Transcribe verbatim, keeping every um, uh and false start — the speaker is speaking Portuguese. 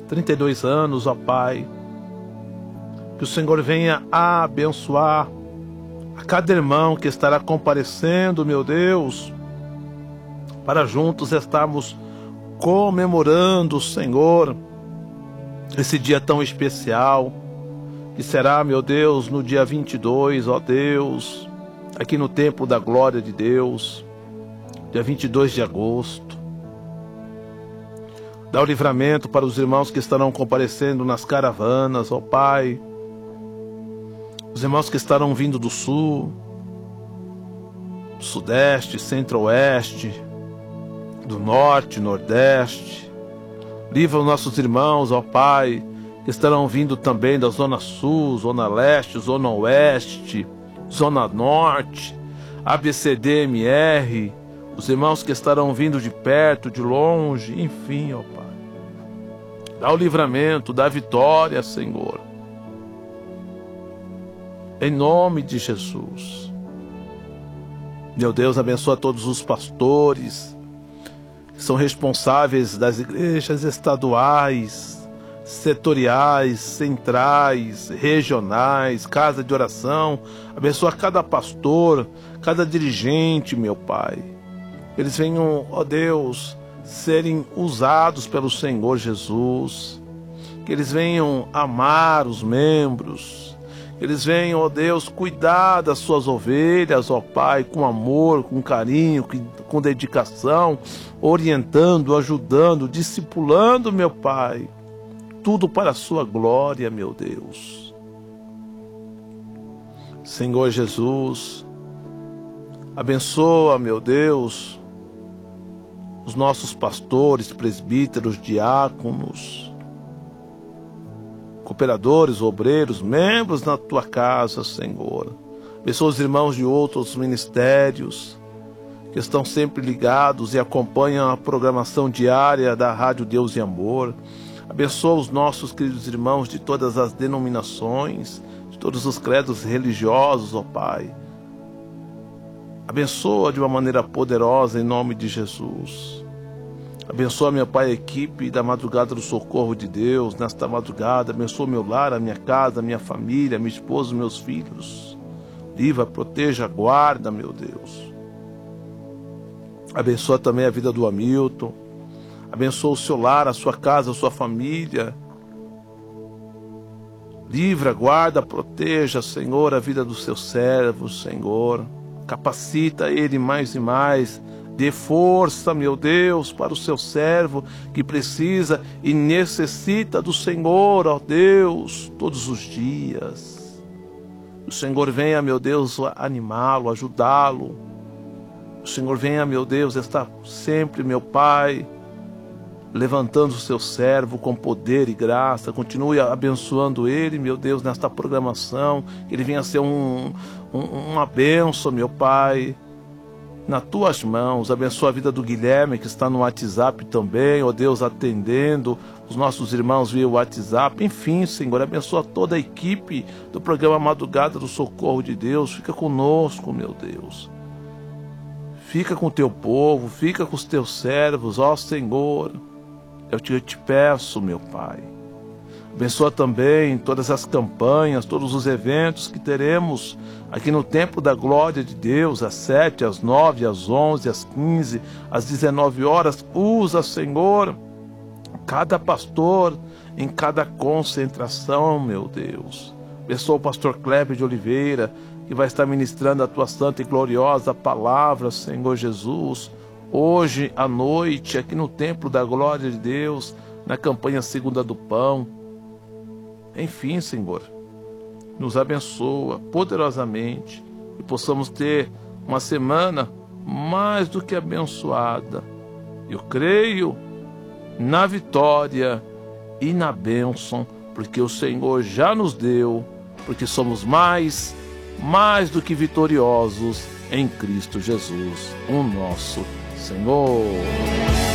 trinta e dois anos, ó Pai. Que o Senhor venha abençoar a cada irmão que estará comparecendo, meu Deus, para juntos estarmos comemorando, Senhor, esse dia tão especial, que será, meu Deus, no dia vinte e dois, ó Deus, aqui no Templo da Glória de Deus, dia vinte e dois de agosto. Dá o livramento para os irmãos que estarão comparecendo nas caravanas, ó Pai. Os irmãos que estarão vindo do sul, do sudeste, centro-oeste, do norte, nordeste. Livra os nossos irmãos, ó Pai, que estarão vindo também da zona sul, zona leste, zona oeste, zona norte, A B C D M R, os irmãos que estarão vindo de perto, de longe, enfim, ó Pai. Dá o livramento, dá a vitória, Senhor. Em nome de Jesus. Meu Deus, abençoa todos os pastores que são responsáveis das igrejas estaduais, setoriais, centrais, regionais, casa de oração. Abençoa cada pastor, cada dirigente, meu Pai. Eles venham, ó Deus, serem usados pelo Senhor Jesus. Que eles venham amar os membros. Que eles venham, ó Deus, cuidar das suas ovelhas, ó Pai, com amor, com carinho, com dedicação, orientando, ajudando, discipulando, meu Pai. Tudo para a sua glória, meu Deus. Senhor Jesus, abençoa, meu Deus, os nossos pastores, presbíteros, diáconos, cooperadores, obreiros, membros na tua casa, Senhor. Abençoa os irmãos de outros ministérios que estão sempre ligados e acompanham a programação diária da Rádio Deus e Amor. Abençoa os nossos queridos irmãos de todas as denominações, de todos os credos religiosos, ó Pai. Abençoa de uma maneira poderosa em nome de Jesus. Abençoa, meu Pai, a equipe da Madrugada do Socorro de Deus, nesta madrugada. Abençoa meu lar, a minha casa, a minha família, minha esposa, meus filhos. Livra, proteja, guarda, meu Deus. Abençoa também a vida do Hamilton. Abençoa o seu lar, a sua casa, a sua família. Livra, guarda, proteja, Senhor, a vida dos seus servos, Senhor. Capacita ele mais e mais. Dê força, meu Deus, para o seu servo que precisa e necessita do Senhor, ó Deus, todos os dias. O Senhor venha, meu Deus, animá-lo, ajudá-lo. O Senhor venha, meu Deus, estar sempre, meu Pai, levantando o seu servo com poder e graça. Continue abençoando ele, meu Deus, nesta programação. Que ele venha a ser um, um, uma bênção, meu Pai, nas tuas mãos. Abençoa a vida do Guilherme, que está no WhatsApp também, ó Deus, atendendo os nossos irmãos via WhatsApp. Enfim, Senhor, abençoa toda a equipe do programa Madrugada do Socorro de Deus. Fica conosco, meu Deus. Fica com o teu povo, fica com os teus servos, ó Senhor. Eu te, eu te peço, meu Pai. Abençoa também todas as campanhas, todos os eventos que teremos aqui no Templo da Glória de Deus, às sete, às nove, às onze, às quinze, às dezenove horas. Usa, Senhor, cada pastor em cada concentração, meu Deus. Abençoa o pastor Kleber de Oliveira, que vai estar ministrando a tua santa e gloriosa palavra, Senhor Jesus, hoje à noite, aqui no Templo da Glória de Deus, na campanha Segunda do Pão. Enfim, Senhor, nos abençoa poderosamente e possamos ter uma semana mais do que abençoada. Eu creio na vitória e na bênção, porque o Senhor já nos deu, porque somos mais, mais do que vitoriosos em Cristo Jesus, o nosso Senhor.